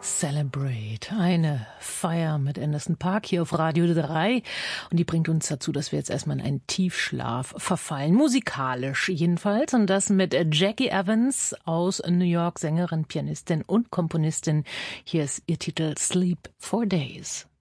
Celebrate, eine Feier mit Anderson .Paak hier auf Radio 3 und die bringt uns dazu, dass wir jetzt erstmal in einen Tiefschlaf verfallen, musikalisch jedenfalls, und das mit Jackie Evans aus New York, Sängerin, Pianistin und Komponistin. Hier ist ihr Titel Sleep for Days.